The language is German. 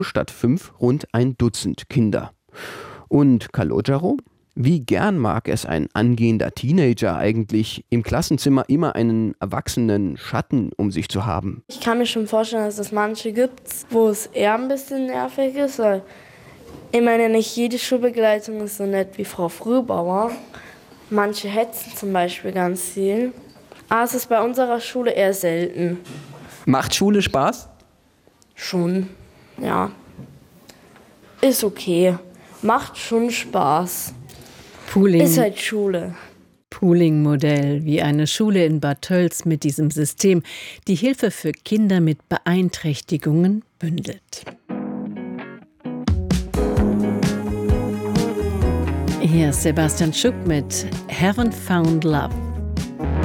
statt 5 rund ein Dutzend Kinder. Und Kalojaro? Wie gern mag es ein angehender Teenager eigentlich, im Klassenzimmer immer einen erwachsenen Schatten um sich zu haben? Ich kann mir schon vorstellen, dass es manche gibt, wo es eher ein bisschen nervig ist, weil ich meine, nicht jede Schulbegleitung ist so nett wie Frau Frühbauer. Manche hetzen zum Beispiel ganz viel. Aber es ist bei unserer Schule eher selten. Macht Schule Spaß? Schon, ja. Ist okay. Macht schon Spaß. Pooling. Ist halt Schule. Pooling-Modell, wie eine Schule in Bad Tölz mit diesem System, die Hilfe für Kinder mit Beeinträchtigungen bündelt. Hier ist Sebastian Schuck mit Haven't Found Love.